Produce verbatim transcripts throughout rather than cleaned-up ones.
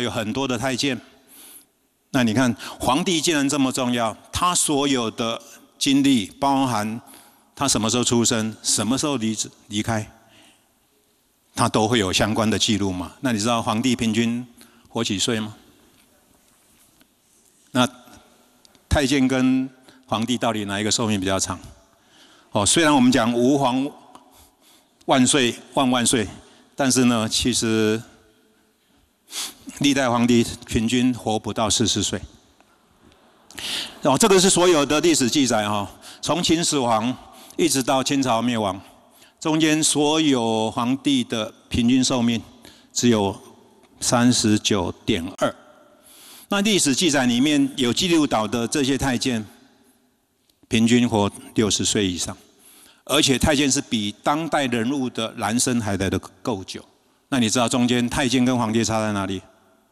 有很多的太监。那你看，皇帝既然这么重要，他所有的经历，包含他什么时候出生、什么时候离离开，他都会有相关的记录嘛？那你知道皇帝平均活几岁吗？那太监跟皇帝到底哪一个寿命比较长？哦，虽然我们讲吾皇万岁万万岁，但是呢，其实历代皇帝平均活不到四十岁。哦，这个是所有的历史记载哈，从秦始皇一直到清朝灭亡，中间所有皇帝的平均寿命只有三十九点二。那历史记载里面有记录到的这些太监，平均活六十岁以上，而且太监是比当代人物的人生还来得够久。那你知道中间太监跟皇帝差在哪里？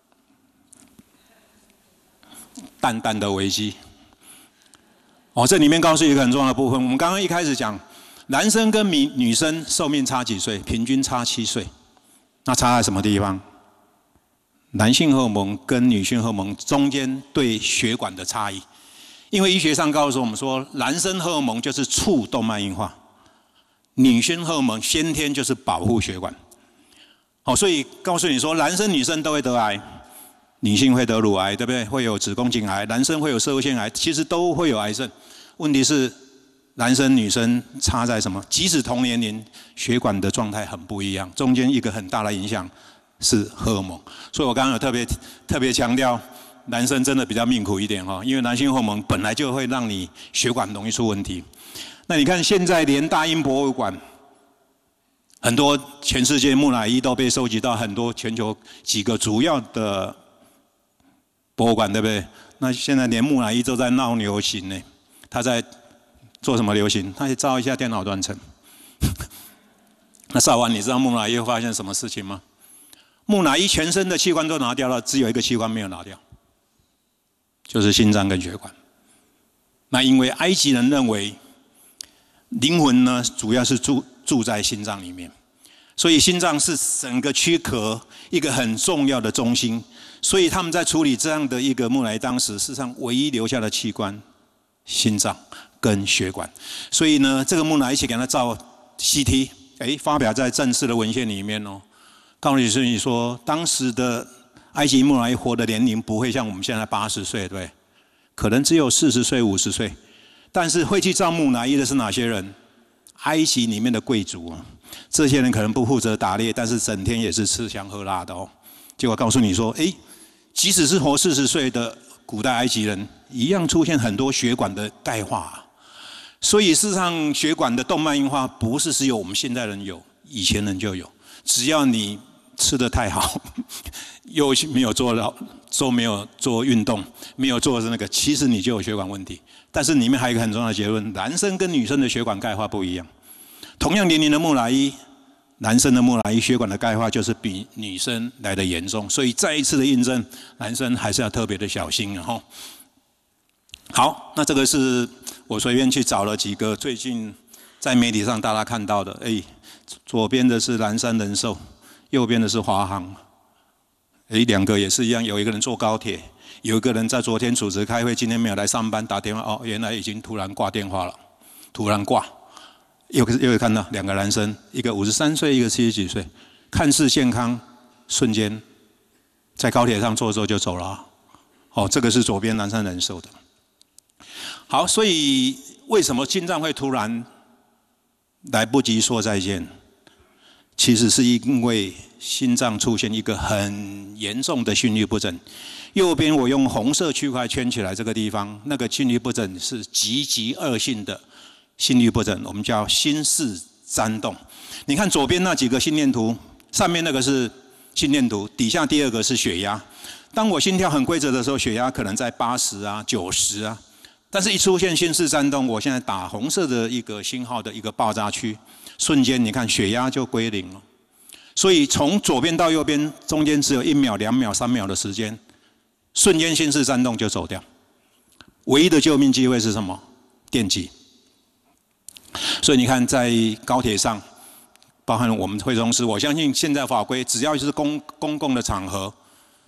淡淡的危机。哦，这里面告诉一个很重要的部分。我们刚刚一开始讲，男生跟女女生寿命差几岁？平均差七岁。那差在什么地方？男性荷尔蒙跟女性荷尔蒙中间对血管的差异。因为医学上告诉我们说，男生荷尔蒙就是促动脉硬化，女性荷尔蒙先天就是保护血管。好，所以告诉你说，男生女生都会得癌，女性会得乳癌，对不对？会有子宫颈癌，男生会有射物腺癌，其实都会有癌症。问题是，男生女生差在什么？即使同年龄，血管的状态很不一样，中间一个很大的影响是荷尔蒙。所以我刚刚有特别特别强调，男生真的比较命苦一点哈，因为男性荷尔蒙本来就会让你血管容易出问题。那你看现在连大英博物馆，很多全世界木乃伊都被收集到很多全球几个主要的博物馆，对不对？那现在连木乃伊都在闹流行呢，他在做什么流行？他去照一下电脑断层。那照完，你知道木乃伊会发现什么事情吗？木乃伊全身的器官都拿掉了，只有一个器官没有拿掉，就是心脏跟血管。那因为埃及人认为，灵魂呢主要是住住在心脏里面，所以心脏是整个躯壳一个很重要的中心。所以他们在处理这样的一个木乃伊，当时事实上唯一留下的器官，心脏跟血管。所以呢，这个木乃伊一起给他照 C T， 哎，发表在正式的文献里面哦。告诉你说，当时的埃及木乃伊活的年龄不会像我们现在八十岁，对不对？可能只有四十岁、五十岁。但是会去照木乃伊的是哪些人？埃及里面的贵族啊，这些人可能不负责打猎，但是整天也是吃香喝辣的哦。结果告诉你说，哎，即使是活四十岁的古代埃及人，一样出现很多血管的钙化啊。所以事实上，血管的动脉硬化不是只有我们现代人有，以前人就有。只要你吃得太好，又没有做到，都没有做运动，没有做那个，其实你就有血管问题。但是里面还有一个很重要的结论：男生跟女生的血管钙化不一样。同样年龄的木乃伊，男生的木乃伊血管的钙化就是比女生来的严重。所以再一次的印证，男生还是要特别的小心哈。好，那这个是我随便去找了几个最近在媒体上大家看到的，哎。左边的是南山人寿，右边的是华航。哎，两个也是一样，有一个人坐高铁，有一个人在昨天主持开会，今天没有来上班，打电话哦，原来已经突然挂电话了，突然挂。又又有看到两个男生，一个五十三岁，一个七十几岁，看似健康，瞬间在高铁上坐之后就走了。哦，这个是左边南山人寿的。好，所以为什么心脏会突然来不及说再见？其实是因为心脏出现一个很严重的心律不整。右边我用红色区块圈起来这个地方，那个心律不整是极极恶性的心律不整，我们叫心室颤动。你看左边那几个心电图，上面那个是心电图，底下第二个是血压。当我心跳很规则的时候，血压可能在八十啊、九十啊。但是一出现心室颤动，我现在打红色的一个信号的一个爆炸区，瞬间你看血压就归零了。所以从左边到右边中间只有一秒、两秒、三秒的时间，瞬间心室颤动就走掉。唯一的救命机会是什么？电击。所以你看，在高铁上，包含我们会中师，我相信现在法规只要是公公共的场合，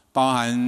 包含